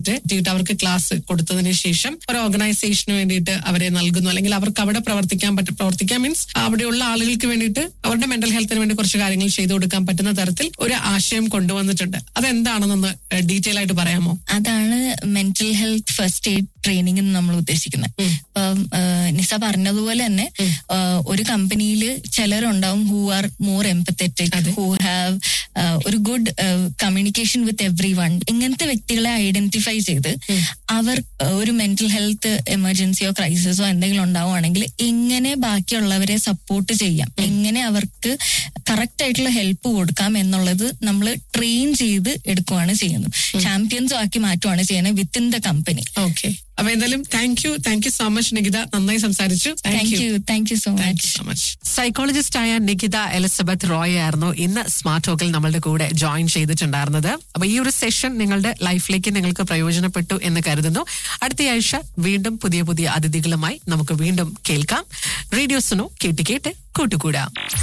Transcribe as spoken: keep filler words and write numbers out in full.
അവർക്ക് ക്ലാസ് കൊടുത്തതിന് ശേഷം ഒരു ഓർഗനൈസേഷന് വേണ്ടിയിട്ട് അവരെ നൽകുന്നു, അല്ലെങ്കിൽ അവർക്ക് അവിടെ പ്രവർത്തിക്കാൻ പറ്റും. പ്രവർത്തിക്കാൻ മീൻസ് അവിടെയുള്ള ആളുകൾക്ക് വേണ്ടിയിട്ട് അവരുടെ മെന്റൽ ഹെൽത്തിന് വേണ്ടി കുറച്ച് കാര്യങ്ങൾ ചെയ്തു കൊടുക്കാൻ പറ്റുന്ന തരത്തിൽ ഒരു ആശയം കൊണ്ടുവന്നിട്ടുണ്ട്. അതെന്താണെന്നൊന്ന് ഡീറ്റെയിൽ ആയിട്ട് പറയാമോ? അതാണ് mental health first aid training എന്ന് നമ്മൾ ഉദ്ദേശിക്കുന്നത്. ഇപ്പം നിസ പറഞ്ഞതുപോലെ തന്നെ ഒരു കമ്പനിയിൽ ചിലരുണ്ടാവും who are more empathetic, who have ഒരു good communication with every one. ഇങ്ങനത്തെ വ്യക്തികളെ ഐഡന്റിഫൈ ചെയ്ത് അവർ ഒരു മെന്റൽ ഹെൽത്ത് എമർജൻസിയോ ക്രൈസിസോ എന്തെങ്കിലും ഉണ്ടാവുകയാണെങ്കിൽ എങ്ങനെ ബാക്കിയുള്ളവരെ സപ്പോർട്ട് ചെയ്യാം, എങ്ങനെ അവർക്ക് കറക്റ്റ് ആയിട്ടുള്ള ഹെൽപ്പ് കൊടുക്കാം എന്നുള്ളത് നമ്മൾ ട്രെയിൻ ചെയ്ത് എടുക്കുകയാണ് ചെയ്യുന്നത്. ചാമ്പ്യൻസും ആക്കി മാറ്റുകയാണ് ചെയ്യുന്നത് വിത്തിൻ ദ കമ്പനി. ഓക്കെ, അപ്പൊ എന്തായാലും thank you thank you so much Nikita, നന്നായി സംസാരിച്ചു. Thank you thank you so much so much. Psychologist ആയ നികിത എലിസബത്ത് റോയ് ആയിരുന്നു ഇന്ന് സ്മാർട്ട് ടോക്കിൽ നമ്മളുടെ കൂടെ ജോയിൻ ചെയ്തിട്ടുണ്ടായിരുന്നത്. അപ്പൊ ഈ ഒരു സെഷൻ നിങ്ങളുടെ ലൈഫിലേക്ക് നിങ്ങൾക്ക് പ്രയോജനപ്പെട്ടു എന്ന് കരുതുന്നു. അടുത്തയാഴ്ച വീണ്ടും പുതിയ പുതിയ അതിഥികളുമായി നമുക്ക് വീണ്ടും കേൾക്കാം. റേഡിയോ സുനോ, കേട്ട് കേട്ട് കൂട്ടുകൂടാം.